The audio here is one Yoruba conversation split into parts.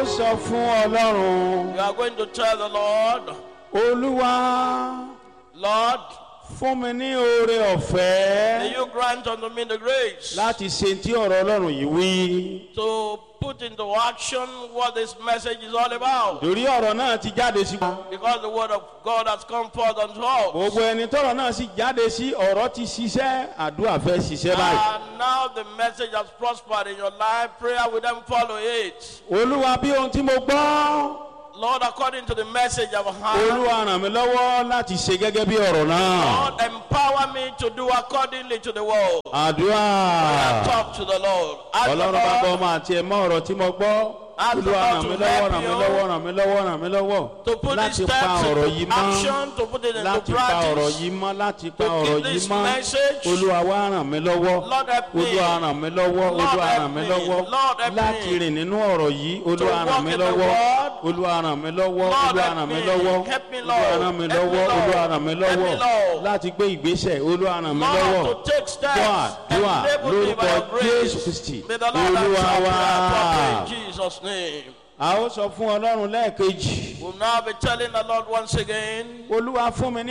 sọ fún Ọlọ́run. You are going to tell the Lord, Olúwa, Lord, fún mi ní oore ọ̀fẹ́ may you grant unto me the grace láti ṣe tí ọ̀rọ̀ Ọlọ́run yìí wí. to put into action what this message is all about. Torí ọ̀rọ̀ náà ti jáde sí wa. Because the word of God has come forth unto us. Gbogbo ẹni tọ́rọ̀ náà sì jáde sí, ọ̀rọ̀ ti ṣiṣẹ́, àdúrà fẹ́ ṣiṣẹ́ báyìí. And now the message has prospered in your life. Prayer will then follow it. Olúwa, bí ohun tí mo gbọ́, Lord, according to the message I've heard, Olúwa ràn mí lọ́wọ́ láti ṣe gẹ́gẹ́ bí ọ̀rọ̀ náà. Lord, empower me to do accordingly to the word. Àdúrà. Talk to the Lord. Ask the Ọlọ́run bá bọ́ Lord ọmọ àti ẹ̀mọ́ ọ̀rọ̀ tí mo gbọ́. Olúwa ràn mí lọ́wọ́, ràn mí lọ́wọ́, ràn mí lọ́wọ́, ràn mí lọ́wọ́. to put these Láti pa steps ọ̀rọ̀ into yìí mọ́. action, to put it into Láti pa ọ̀rọ̀ practice. yìí mọ́, láti pa To ọ̀rọ̀ keep yìí this mọ́. message. Olúwa wá ràn mí lọ́wọ́. Lord help me. Olúwa ràn mí lọ́wọ́. Lord Olúwa help ràn mí me. lọ́wọ́. Lord help Láti me. rìn nínú ọ̀rọ̀ yìí. Olúwa walk ràn mí in the lọ́wọ́. word. Olúwa ràn mí lọ́wọ́. Lord Olúwa help ràn mí me. lọ́wọ́. Help me, Olúwa Lord. ràn mí Help me, lọ́wọ́. Lord. Olúwa ràn mí Help me, lọ́wọ́. Lord. Láti gbé ìgbésẹ̀. Olúwa ràn mí lọ́wọ́. Lord, to take steps. Dúà Enable me by your lórúkọ Jésù grace. Kristi. May the Lord Olúwa answer wá. prayer properly in Jesus' name. A ó sọ fún Ọlọ́run lẹ́ẹ̀kejì. We'll now be telling the Lord once again, Olúwa fún mi ní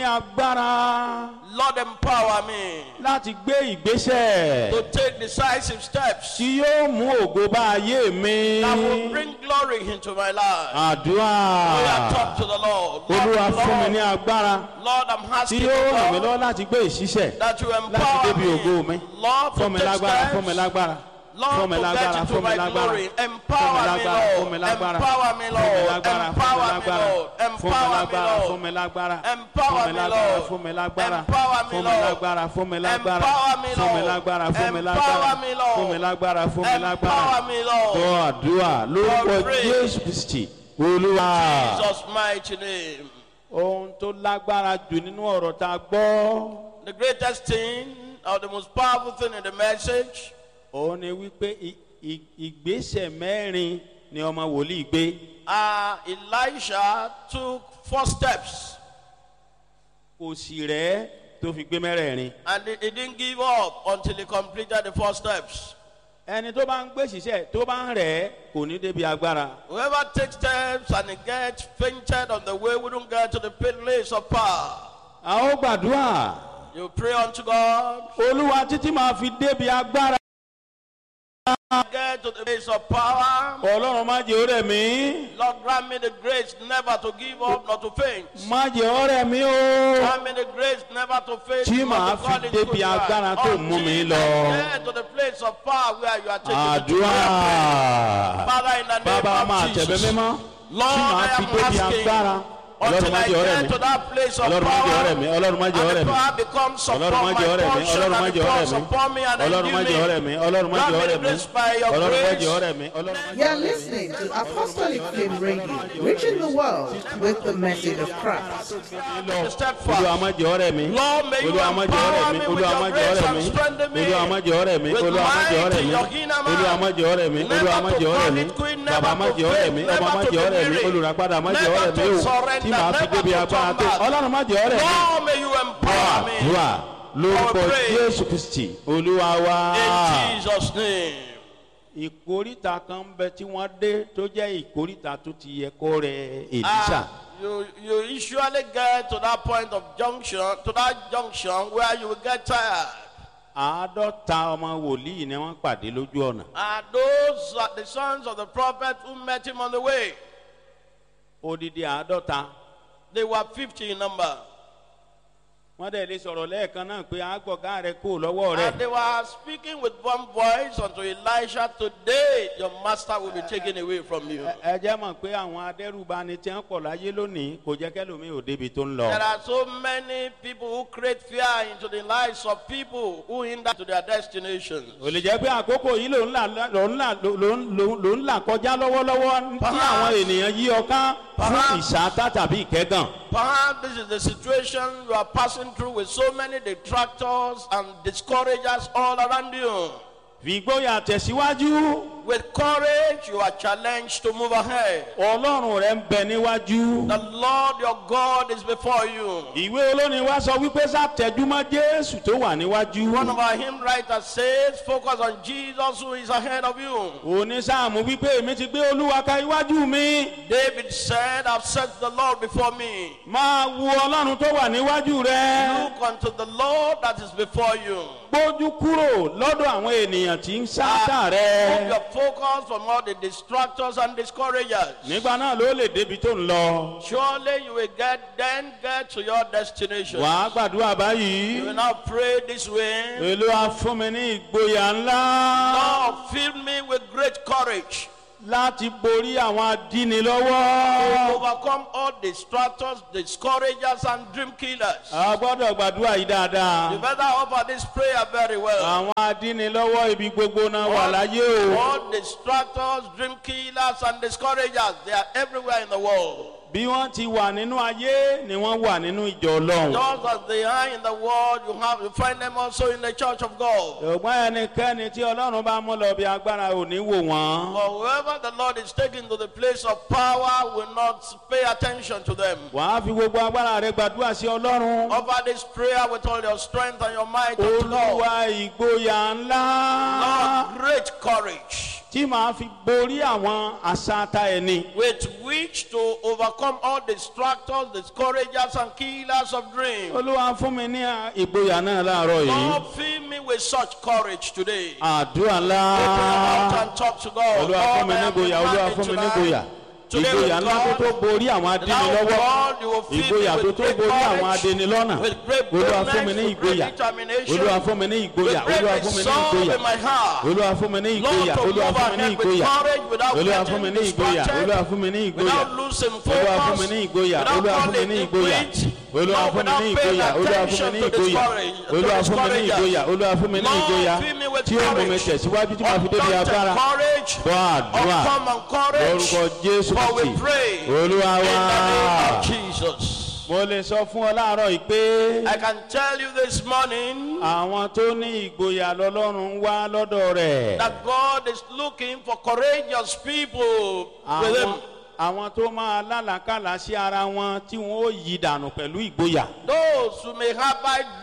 agbára Lord, empower me láti gbé ìgbésẹ̀ to take decisive steps tí yóò mú ògo bá ayé mi. that will bring glory into my life. Àdúrà. We are talk to the Lord. Olúwa fún mi ní Lord, agbára Lord, I'm tí asking yóò ràn mí you, lọ́wọ́ láti gbé ìṣiṣẹ́ that you láti empower débi ògo mi. me. Lord, Fún mi to take lágbára, fún mi steps. lágbára. Lord, Fún mi to lágbára, get into fún mi my lágbára. glory. Empower me, Fún mi Lord. lágbára. Empower me, Fún mi Lord. lágbára. Empower me, Lord. Fún mi Empower me, lágbára. Fún Lord. mi lágbára. Empower me, Lord. Fún mi lágbára. Empower me, Fún mi Lord. lágbára. Fún mi lágbára. Empower me, Fún mi Lord. lágbára. Fún mi lágbára. Empower me, Lord. Fún mi lágbára. Fún mi lágbára. Empower me, Lord. Gbọ́ àdúrà lórúkọ God pray. Jésù Kristi. Olúwa. Jesus' mighty name. Ohun tó lágbára jù nínú ọ̀rọ̀ tá a gbọ́. The greatest thing, or the most powerful thing in the message, Òun ni wípé ìgbésẹ̀ mẹ́rin ni ọmọ wòlíì gbé. Elisha took 4 steps Kò sì rẹ̀ tó fi gbé mẹ́rẹ̀ẹ̀rin. and he didn't give up until he completed the 4 steps. Ẹni tó bá ń gbé ṣiṣẹ́ tó bá ń rẹ̀ kò ní débi agbára. Whoever takes steps and he gets fainted on the way wouldn't get to the place of power. A ó gbàdúrà. You pray unto God, Olúwa títí máa fi débi agbára. get to the place of power. Ọlọ́run má jẹ́ ó rẹ̀ mí. Lord, grant me the grace never to give up, not to faint. Má jẹ́ ó rẹ̀ mí o. Grant me the grace never to faint, Tí not màá to fall fi into débi trial. agbára tó mú mi Until lọ. I get to the place of power where you are taking me to. Àdúrà. Father, in the name Bàbá máa of tẹ̀bẹ̀ Jesus, mímọ́. Lord, Tí màá I fi am débi asking agbára. Ọlọ́run until má I jẹ́ ó rẹ̀ get mí. to that place of Ọlọ́run má jẹ́ ó rẹ̀ power, mí. Ọlọ́run má jẹ́ ó and rẹ̀ the mí. power becomes upon Ọlọ́run má my jẹ́ ó rẹ̀ mí. portion, Ọlọ́run má and jẹ́ ó rẹ̀ becomes mí. upon me, and Ọlọ́run má jẹ́ ó rẹ̀ endue mí. me. Ọlọ́run má Grant jẹ́ ó me the rẹ̀ mí. grace by your Ọlọ́run má grace. jẹ́ ó rẹ̀ mí. Ọlọ́run má You are listening to Apostolic Flame Radio, reaching the world with the message of Christ. Step Olúwa má forward. jẹ́ ó rẹ̀ mí. Lord, may you Olúwa má jẹ́ ó rẹ̀ empower mí. me with Olúwa má your jẹ́ ó grace rẹ̀ and mí. strengthen me Olúwa má jẹ́ ó rẹ̀ mí. with Olúwa má jẹ́ ó might rẹ̀ in mí. your inner man. Olúwa má jẹ́ ó rẹ̀ mí. Olúwa má jẹ́ ó rẹ̀ mí. Bàbá má jẹ́ ó rẹ̀ mí. Ọmọ má jẹ́ ó rẹ̀ mí. Olùràpadà má jẹ́ ó rẹ̀ mí o. Tí màá fi débi agbára tó. Ọlọ́run má jẹ́ ó rẹ̀ mí. Lord, may you empower me. Àdúrà lórúkọ Our praise. Jésù Kristi Olúwa wa. In Jesus' name. Ìkóríta kan ń bẹ tí wọ́n dé tó jẹ́ ìkóríta tó ti yẹ kó rẹ̀ Èlíṣà. You usually get to that point of junction, to that junction where you will get tired. 50 ọmọ wòlíì ni wọ́n pàdé lójú ọ̀nà. Those are the sons of the prophet who met him on the way. Odidi 50. They were 50 in number. Wọ́n dẹ̀ lè sọ̀rọ̀ lẹ́ẹ̀kan náà pé àgbọ̀gá rẹ̀ kú lọ́wọ́ rẹ̀. And they were speaking with one voice unto Elisha, today your master will be taken away from you. Ẹ jẹ́ mọ̀ pé àwọn adẹ́rùbani tí wọ́n pọ̀ láyé lónìí kò jẹ́ kẹ́lòmíì ò débi tó ń lọ. There are so many people who create fear into the lives of people who hinder to their destinations. Ò lè jẹ́ pé àkókò yìí ló ń là kọjá lọ́wọ́lọ́wọ́ tí àwọn ènìyàn yí ọká fún ìṣáátá tàbí ìkẹ́gàn. Perhaps this is the situation you are passing through with so many detractors and discouragers all around you. Fi ìgboyà tẹ̀síwájú. With courage, you are challenged to move ahead. Ọlọ́run rẹ ń bẹ níwájú. The Lord your God is before you. Ìwé olórin wa sọ wípé sátẹjúmọ́ Jésù tó wà níwájú. One of our hymn writers says, focus on Jesus who is ahead of you. Onísáàmù wípé èmi ti gbé Olúwa ka iwájú mi. David said, I've set the Lord before me. Máa wo Ọlọ́run tó wà níwájú rẹ. Look unto the Lord that is before you. Gbójú kúrò lọ́dọ̀ àwọn ènìyàn tí ń sáátà rẹ. Move your focus from all the distractors and discouragers. Nígbà náà ló lè débi tó ń lọ. Surely you will get to your destination. Wàá gbàdúrà báyìí. You will now pray this way. Olúwa fún mi ní ìgboyà ńlá. Lord, fill me with great courage Láti borí àwọn to adínilọ́wọ́. overcome all distractors, discouragers, and dream killers. A gbọ́dọ̀ gbàdúrà yìí You dáadáa. better offer this prayer very well. Àwọn adínilọ́wọ́ ibi gbogbo náà wà láyé o. All distractors, dream killers, and discouragers, they are everywhere in the world. Bí wọ́n ti wà nínú ayé ni wọ́n wà nínú ìjọ Ọlọ́run. Just as they are in the world, you find them also in the church of God. Ṣùgbọ́n ẹnikẹ́ni tí Ọlọ́run bá mú lọ bí agbára ò ní wò wọ́n. For whoever the Lord is taking to the place of power will not pay attention to them. Wàá fi gbogbo agbára rẹ gbàdúrà sí Ọlọ́run. Offer this prayer with all your strength and your might unto Olúwa God. ìgboyà ńlá. Lord, great courage Tí màá fi borí àwọn àṣàtà ẹni. with which to overcome all distractors, discouragers, and killers of dreams. Olúwa fún mi ní ìgboyà náà láàárọ̀ yìí. Lord, fill me with such courage today. Àdúrà Open your mouth ńlá. and talk to God. Olúwa fún Lord, mi I ní am ìgboyà. Olúwa demanding fún mi ní tonight. ìgboyà. Today Ìgboyà with ńlá tó tó God, borí àwọn now adínilọ́wọ́. God, you will fill Ìgboyà me tó with tó great borí àwọn courage, adínilọ́nà. with great Olúwa fún mi boldness, ní with great ìgboyà. determination, Olúwa fún mi ní with ìgboyà. great Olúwa fún mi ní resolve ìgboyà. in my heart. Olúwa fún mi ní Lord, ìgboyà. to Olúwa move fún mi ní ahead with ìgboyà. courage without Olúwa fún mi getting ní ìgboyà. distracted, Olúwa fún mi ní ìgboyà. without losing Olúwa fún mi focus, ní ìgboyà. without Olúwa fún mi falling ní in ìgboyà. quit, Olúwa Lord, fún mi without ní paying ìgboyà. Olúwa fún mi attention ní to ìgboyà. Olúwa fún mi ní ìgboyà. Olúwa fún mi ní ìgboyà. Lord, fill me with Tí ó mú mi courage, tẹ̀síwájú tí màá fi débi undaunted agbára. courage, Gbọ́ àdúrà. uncommon courage, Lórúkọ Jésù for we Kristi. pray Olúwa in the name wá. of Jesus. Mo lè sọ fún ọ láàárọ̀ yìí pé I can tell you this morning àwọn tó ní ìgboyà lọ́lọ́run ń wá lọ́dọ̀ rẹ̀. that God is looking for courageous people with Him. Àwọn tó máa lálàkàlà sí ara wọn tí wọn ó yí dànù pẹ̀lú ìgboyà. Those who may have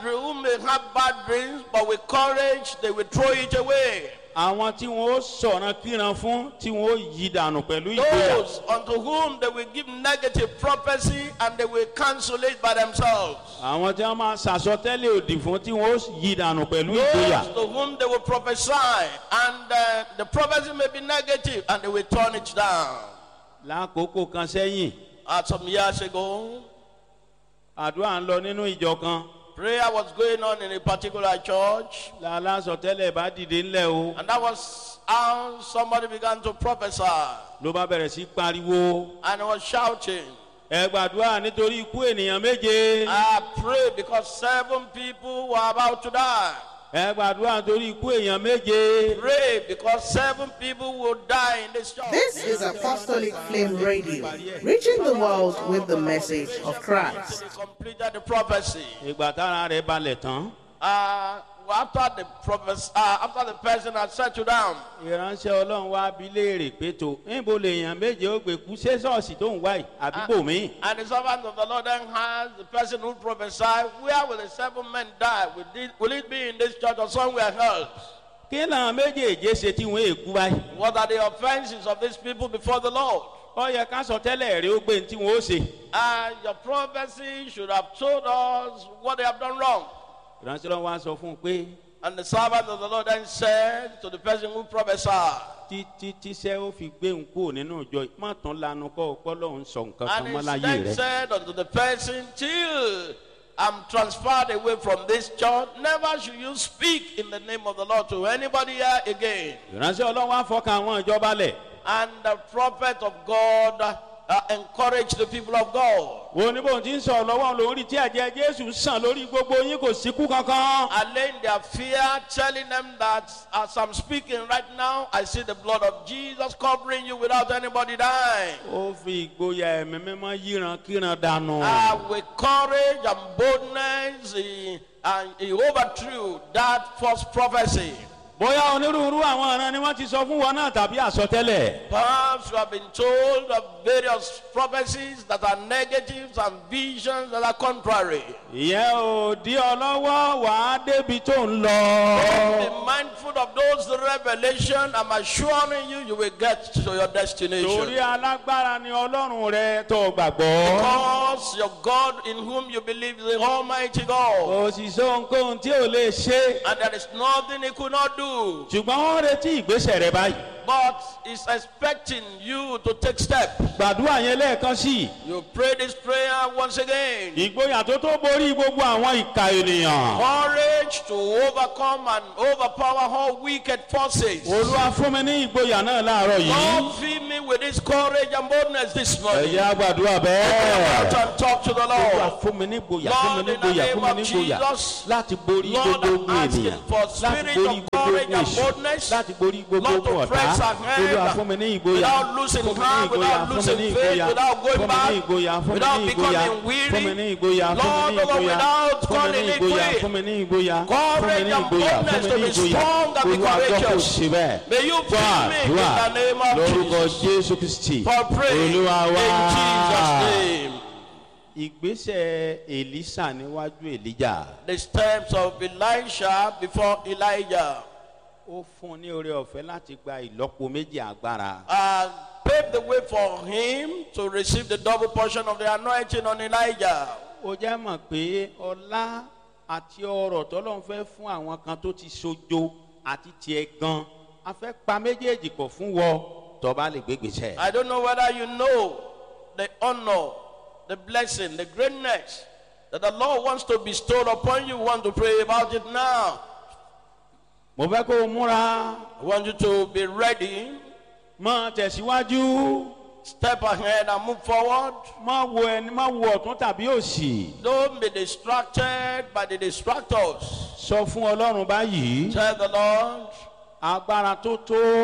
bad dreams, but with courage they will throw it away. Àwọn tí wọn ó sọ̀rọ̀ kíran fún tí wọn ó yí dànù pẹ̀lú ìgboyà. Those unto whom they will give negative prophecy and they will cancel it by themselves. Àwọn tí wọn máa ṣàsọtẹ́lẹ̀ òdì fún tí wọn ó yí dànù pẹ̀lú ìgboyà. Those to whom they will prophesy and the prophecy may be negative and they will turn it down. Lákòókò kan sẹ́yìn, Some years ago, àdúrà ń lọ nínú ìjọ kan. prayer was going on in a particular church, Lálásọtẹ́lẹ̀ bá dìde ńlẹ̀ o. and that was how somebody began to prophesy, Ló bá bẹ̀rẹ̀ sí pariwo. and he was shouting, Ẹ gbàdúrà nítorí ikú ènìyàn méje. I pray because 7 people were about to die. Ẹ gbàdúrà nítorí ikú èèyàn méje. Pray because 7 people will die in this church. This is Apostolic Flame Radio, reaching the world with the message of Christ. He completed the prophecy. Ìgbà tára rẹ̀ balẹ̀ tán. After the person had settled down, Ìránṣẹ́ Ọlọ́run wá bi léèrè pé tó níbo lèèyàn méje ó gbé kú ṣé ṣọ́ọ̀ṣì tó ń wá yìí àbíbò míì. and the servant of the Lord then asked the person who prophesied, where will the 7 men die? Will it be in this church or somewhere else? Kí làwọn méjèèjì ṣe tí wọ́n èkú báyìí? What are the offenses of these people before the Lord? Ó yẹ ká sọ tẹ́lẹ̀ rí ó gbé ní tí wọ́n ó ṣe. Your prophecy should have told us what they have done wrong. Ìránṣẹ́ Ọlọ́run wá sọ fún un pé And the servant of the Lord then said to the person who prophesied, títí tíṣẹ́ ó fi gbé ń kúrò nínú ìjọ má tán lanu kọ́ ọpọ́ lọ́hún sọ nǹkan kan and mọ́ he láyé then rẹ̀. said unto the person, till I'm transferred away from this church, never should you speak in the name of the Lord to anybody here again. Ìránṣẹ́ Ọlọ́run wá fọkàn àwọn ìjọba lẹ̀. And the prophet of God encouraged the people of God. Wo ní bóun ti ń sọ̀rọ̀ lọ́wọ́ lórí tí ẹ̀jẹ̀ Jésù sàn lórí gbogbo yín kò síkú kankan. Allaying their fear, telling them that as I'm speaking right now, I see the blood of Jesus covering you without anybody dying. Ó fi ìgboyà ẹ̀mí mímọ́ yíran kíran dànù. With courage and boldness, he overthrew that false prophecy. bóyá onírúurú àwọn ọ̀ràn ni wọ́n ti sọ fún wọn náà tàbí àsọtẹ́lẹ̀. Perhaps you have been told of various prophecies that are negatives and visions that are contrary. ìyẹn ò dí ọ lọ́wọ́ wàá débi tó ń lọ. Be mindful of those revelations. I'm assuring you, you will get to your destination. torí alágbára ni ọlọ́run rẹ tó gbàgbọ́. Because your God in whom you believe is the Almighty God. kò sì sọ nǹkan tí ò lè ṣe. And there is nothing He could not do. ṣùgbọ́n wọ́n retí ìgbésẹ̀ rẹ báyìí. But He's expecting you to take steps. gbàdúrà yẹn lẹ́ẹ̀kan sí. You pray this prayer once again. ìgboyà tó borí gbogbo àwọn ìka ènìyàn. Courage to overcome and overpower all wicked forces. olúwa fún mi ní ìgboyà náà láàárọ̀ yìí. Lord, fill me with this courage and boldness this morning. ẹ̀yà gbàdúrà Out bẹ́ẹ̀. and talk to the olúwa Lord. fún mi ní ìgboyà fún mi ní ìgboyà fún mi ní ìgboyà láti borí Lord, gbogbo I'm asking ènìyàn. for láti spirit borí of gbogbo courage and èṣù. boldness. láti borí gbogbo Lord, to ọ̀tá. press ahead olúwa fún mi ní ìgboyà. without losing fún mi ní heart, ìgboyà without fún mi losing ní faith, ìgboyà without going fún mi ní back, ìgboyà fún mi without ní ìgboyà becoming weary. fún mi ní ìgboyà fún mi Lord, ní ìgboyà without fún mi calling ní it ìgboyà quit. fún mi ní ìgboyà fún mi Courage ní and ìgboyà fún boldness mi to ní be ìgboyà strong and be olúwa gbọ́ kò courageous. sí bẹ́ẹ̀. May you fill me in the name of lórúkọ Jesus. jésù kristi For praying in olúwa wá. Jesus' name. ìgbésẹ̀ èlísà níwájú èlíjà. The steps of Elisha before Elijah ó fún un ní oore ọ̀fẹ́ láti gba ìlọ́po méjì agbára. paved the way for him to receive the double portion of the anointing on Elijah. ó jẹ́ mọ̀ pé ọlá àti ọrọ̀ tọ́lọ́run fẹ́ fún àwọn kan tó ti sojo àti tiẹ̀ gan a fẹ́ pa méjèèjì pọ̀ fún wọ tó bá lè gbégbèsè. I don't know whether you know the honor, the blessing, the greatness that the Lord wants to bestow upon you. Want to pray about it now. mo fẹ́ kó o múra. I want you to be ready. máa tẹ̀síwájú. Step ahead and move forward. má wo ẹni má wo ọ̀tún tàbí òsì. Don't be distracted by the distractors. sọ fún ọlọ́run báyìí. Tell the Lord, agbára tó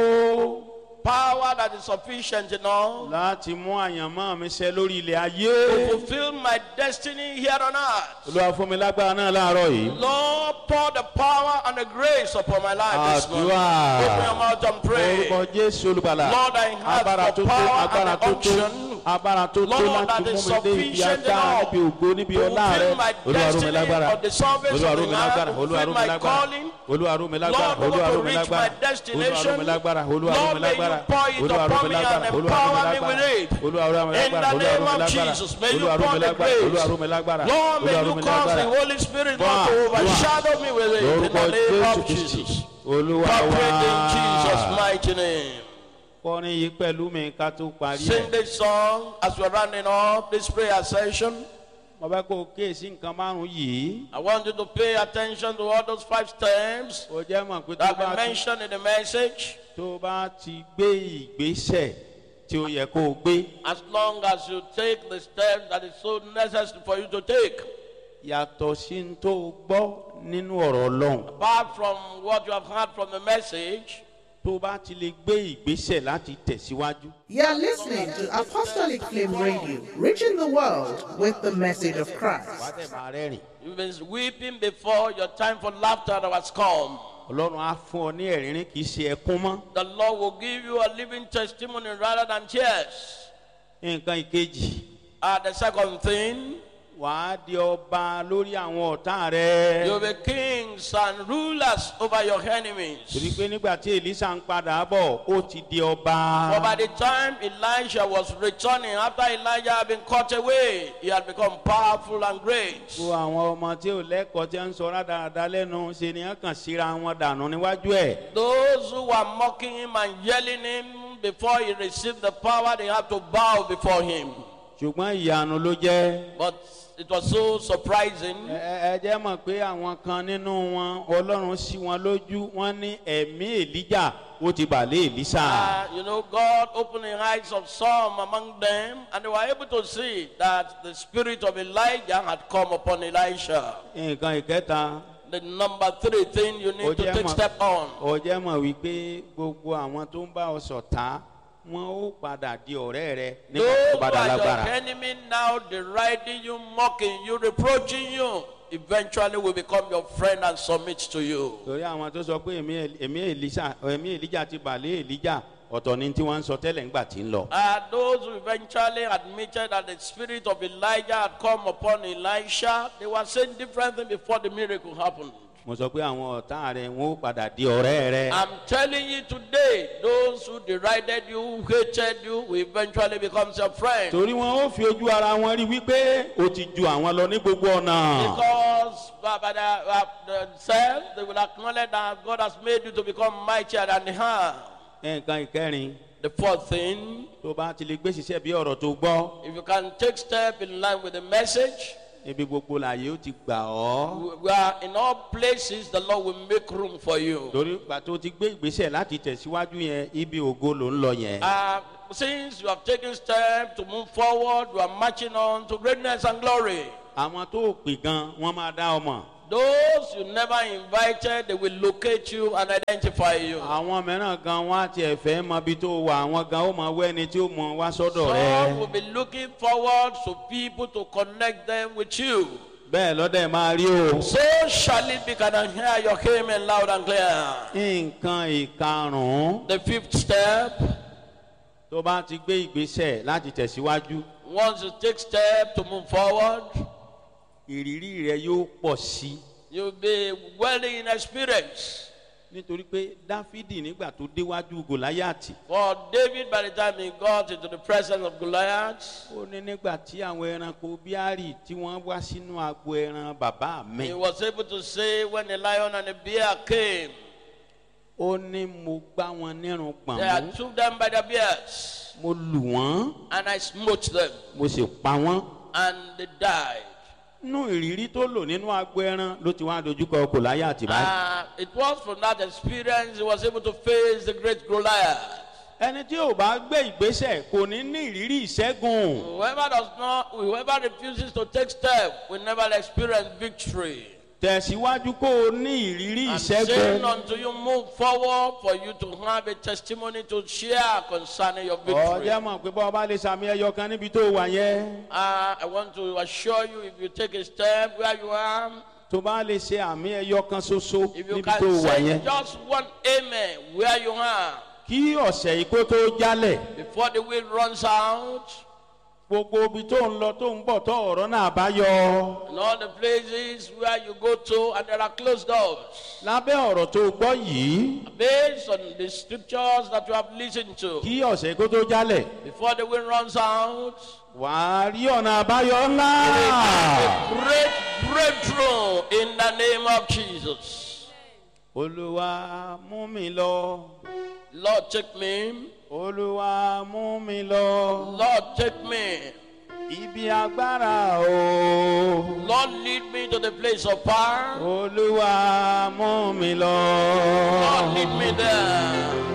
tó power that is sufficient enough láti mú àyànmọ́ mi ṣẹ lórí ilẹ̀ to ayé. fulfill my destiny here on earth. olúwa fún mi lágbára náà láàárọ̀ yìí. Lord, pour the power and the grace upon my life this morning. Àdúrà. Open your mouth and pray. orúkọ jésù olùgbàlà. Lord, I have agbára the tó tó power agbára and tó the tó unction. agbára tó tó Lord, that láti is mú mi dé ibi sufficient agbára enough níbi ògo níbi to ọlá rẹ. fulfill my olúwa rú mi destiny lágbára. of the salvation olúwa of rú the mi earth, lágbára. to olúwa fulfill rú mi my lágbára. calling. olúwa rú mi lágbára. Lord, I olúwa want rú to mi reach my lágbára. olúwa rú destination. mi lágbára. olúwa rú mi Lord, may you lágbára. pour it olúwa rú upon mi me and lágbára. olúwa rú mi empower me lágbára. with it. olúwa rú mi In lágbára. the olúwa rú name mi of lágbára. Jesus, may you olúwa rú pour mi the lágbára. olúwa grace. rú mi lágbára. Lord, may olúwa rú you mi cause the lágbára. Holy Spirit Wá, not to wá. overshadow me with it. In lórúkọ the name jésù of kristi Jesus. olúwa Operate in Jesus' wá. mighty name. kọrin yìí pẹ̀lú mi ká tó parí Sing ẹ̀. this song as we're rounding up this prayer session. mo fẹ́ kó o kíyèsí nǹkan márùn-ún yìí. I want you to pay attention to all those 5 steps ó jẹ́ mọ̀ pé that we mentioned in the message. tó bá ti gbé ìgbésẹ̀ tí ó yẹ kó o gbé. As long as you take the steps that is so necessary for you to take. yàtọ̀ sí ní tó o gbọ́ nínú ọ̀rọ̀ ọlọ́run. Apart from what you have heard from the message, tó bá ti lè gbé ìgbésẹ̀ láti tẹ̀síwájú. You are listening to Apostolic Flame Radio, reaching the world with the message of Christ. wàá tẹ̀ máa rẹ́rìn. you've been weeping before your time for laughter that has come. ọlọ́run á fún ọ ní ẹ̀rín kì í ṣe ẹkún mọ́. The Lord will give you a living testimony rather than tears. nǹkan ìkejì The second thing, wàá di ọba lórí àwọn ọ̀tá rẹ. you'll be kings and rulers over your enemies. torí pé nígbà tí èlísà ń padà bọ̀ ó ti di ọba. For by the time Elisha was returning, after Elijah had been cut away, he had become powerful and great. gbogbo àwọn ọmọ tí ò lẹ́kọ̀ọ́ tí ń sọ rádaràda lẹ́nu ṣe ni wọ́n kàn síra wọn dànù níwájú ẹ̀. Those who were mocking him and yelling him before he received the power, they had to bow before him. ṣùgbọ́n ìyanu ló jẹ́. But it was so surprising. ẹ jẹ́ mọ̀ pé àwọn kan nínú wọn ọlọ́run sí wọn lójú wọn ní ẹ̀mí èlíjà ó ti bà lé èlísà. God opened the eyes of some among them, and they were able to see that the spirit of Elijah had come upon Elisha. nǹkan ìkẹta. The number 3 thing you need to take step on. ó jẹ́ mọ̀ wípé gbogbo àwọn tó ń bá ọ ṣọ̀tá wọn ó padà di ọ̀rẹ́ rẹ nígbà tó Those who bá dá are your lágbára. enemy now deriding you, mocking you, reproaching you, eventually will become your friend and submit to you. torí àwọn tó sọ pé ẹ̀mí Èlíjà ti bà lé Èlíjà ọ̀tọ̀ ni tí wọ́n ń sọ tẹ́lẹ̀ ńgbà tí ń lọ. Those who eventually admitted that the spirit of Elijah had come upon Elisha, they were saying different things before the miracle happened. mo sọ pé àwọn ọ̀tá rẹ̀ wọ́n ó padà di ọ̀rẹ́ rẹ̀. I'm telling you today, those who derided you, who hated you, will eventually become your friend. torí wọn ó fi ojú ara wọn rí wípé o ti ju àwọn lọ ní gbogbo ọ̀nà. Because by themselves, they will acknowledge that God has made you to become mightier than they are. nǹkan ìkẹrin The fourth thing, tó bá ti lè gbé ṣiṣẹ́ bí ọ̀rọ̀ tó gbọ́ if you can take step in line with the message, ibi gbogbo làyè ó ti gbà ọ́. we are in all places, the Lord will make room for you. torí ìgbà tó ti gbé ìgbésẹ̀ láti tẹ̀síwájú yẹn ibi ògo ló ń lọ yẹn. Since you have taken steps to move forward, you are marching on to greatness and glory. àwọn tó pè gan wọ́n máa dá ọmọ. Those you never invited, they will locate you and identify you. àwọn mìíràn gan wọ́n á tiẹ̀ fẹ́ mọ ibi tó wà àwọn gan ó mọ wẹ́ni tí ó mọ wá sọ́dọ̀ Some rẹ̀. will be looking forward to people to connect them with you. bẹ́ẹ̀ lọ́dẹ̀ máa rí o. So shall it be. Can I hear your amen loud and clear? nǹkan ìkarùn-ún The fifth step, tó bá ti gbé ìgbésẹ̀ láti tẹ̀síwájú once you take step to move forward, ìrírí rẹ yóò pọ̀ sí. you'll be well in experience. nítorí pé dáfídì nígbà tó déwájú gòláyàtì For David, by the time he got into the presence of Goliath, ó ní nígbà tí àwọn ẹranko bíárì tí wọ́n wá sínú agbo ẹran bàbá mi he was able to say, when the lion and the bear came, ó ní mo gbá wọn nírun gbọ̀n I mú took them by the beards mo lù wọ́n and I smote them mo sì pa wọ́n. and they died. nínú ìrírí tó lò nínú agbo ẹran ló ti wá dojúkọ gòláyàtì báyìí. It was from that experience he was able to face the great Goliath. ẹni tí ò bá gbé ìgbésẹ̀ kò ní ní ìrírí ìṣẹ́gun. Whoever refuses to take step will never experience victory. tẹ̀síwájú kó o ní ìrírí I'm saying ìṣẹ́gun. until you move forward for you to have a testimony to share concerning your victory. ọjọ́ mọ̀ pé bọ́ ọba lè sàmì ẹyọ kan níbi tó wà yẹn. I want to assure you, if you take a step where you are, tó bá lè ṣe àmì ẹyọ kan ṣoṣo if you níbi tó can wà say yẹn. just one amen where you are, kí ọ̀sẹ̀ yìí kó tó jálẹ̀. before the wind runs out, gbogbo ibi tó ń lọ tó ń bọ̀ tó ọ̀rọ̀ náà bá yọ. and all the places where you go to and there are closed doors. lábẹ́ ọ̀rọ̀ tó gbọ́ yìí Based on the scriptures that you have listened to, kí ọ̀sẹ̀ yìí kó tó jálẹ̀. before the wind runs out, wàá rí ọ̀nà àbáyọ ńlá. a great breakthrough in the name of Jesus. olúwa mú mi lọ. Lord, take me. olúwa mú mi lọ. Lord, take me. ibi agbára o. Lord, lead me to the place of power. olúwa mú mi lọ. Lord, lead me there.